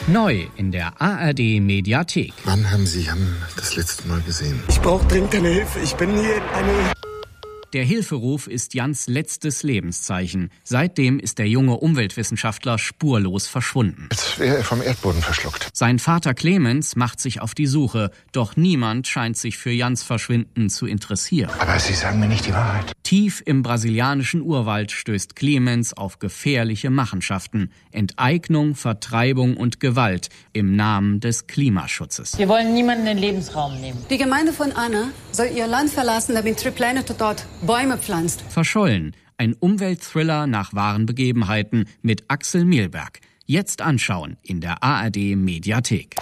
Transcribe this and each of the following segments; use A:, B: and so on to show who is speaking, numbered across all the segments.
A: Neu in der ARD-Mediathek.
B: Wann haben Sie Jan das letzte Mal gesehen?
C: Ich brauche dringend eine Hilfe. Ich bin hier in eine...
A: Der Hilferuf ist Jans letztes Lebenszeichen. Seitdem ist der junge Umweltwissenschaftler spurlos verschwunden.
B: Als wäre er vom Erdboden verschluckt.
A: Sein Vater Clemens macht sich auf die Suche. Doch niemand scheint sich für Jans Verschwinden zu interessieren.
B: Aber Sie sagen mir nicht die Wahrheit.
A: Tief im brasilianischen Urwald stößt Clemens auf gefährliche Machenschaften. Enteignung, Vertreibung und Gewalt im Namen des Klimaschutzes.
D: Wir wollen niemanden den Lebensraum nehmen.
E: Die Gemeinde von Anna soll ihr Land verlassen, damit Triplanet dort Bäume pflanzt.
A: Verschollen. Ein Umweltthriller nach wahren Begebenheiten mit Axel Mielberg. Jetzt anschauen in der ARD-Mediathek.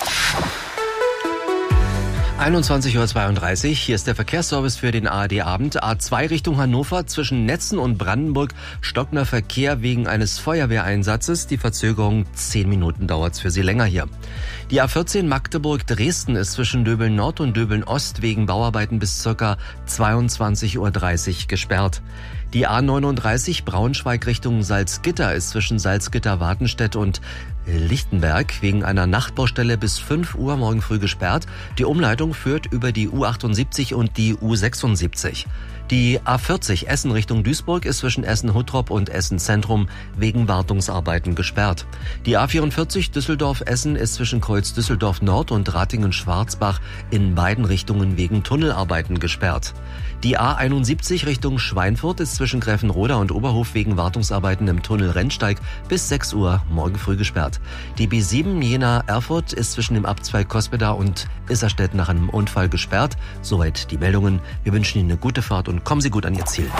F: 21:32 Uhr, hier ist der Verkehrsservice für den ARD-Abend. A2 Richtung Hannover, zwischen Netzen und Brandenburg, stockender Verkehr wegen eines Feuerwehreinsatzes. Die Verzögerung 10 Minuten dauert's für Sie länger hier. Die A14 Magdeburg-Dresden ist zwischen Döbeln-Nord und Döbeln-Ost wegen Bauarbeiten bis ca. 22:30 Uhr gesperrt. Die A39 Braunschweig Richtung Salzgitter ist zwischen Salzgitter-Wartenstedt und Lichtenberg wegen einer Nachtbaustelle bis 5 Uhr morgen früh gesperrt. Die Umleitung führt über die U78 und die U76. Die A40 Essen Richtung Duisburg ist zwischen Essen-Huttrop und Essen-Zentrum wegen Wartungsarbeiten gesperrt. Die A44 Düsseldorf-Essen ist zwischen Kreuz Düsseldorf-Nord und Ratingen-Schwarzbach in beiden Richtungen wegen Tunnelarbeiten gesperrt. Die A71 Richtung Schweinfurt ist zwischen Gräfenroda und Oberhof wegen Wartungsarbeiten im Tunnel Rennsteig bis 6 Uhr morgen früh gesperrt. Die B7 Jena-Erfurt ist zwischen dem Abzweig Cospeda und Isserstedt nach einem Unfall gesperrt. Soweit die Meldungen. Wir wünschen Ihnen eine gute Fahrt und kommen Sie gut an Ihr Ziel.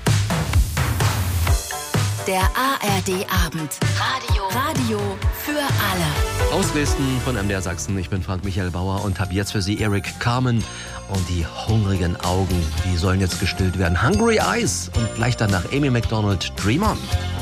G: Der ARD-Abend. Radio für alle.
F: Aus Dresden von MDR Sachsen. Ich bin Frank Michael Bauer und habe jetzt für Sie Eric Carmen und die hungrigen Augen. Die sollen jetzt gestillt werden. Hungry Eyes und gleich danach Amy Macdonald, Dream On.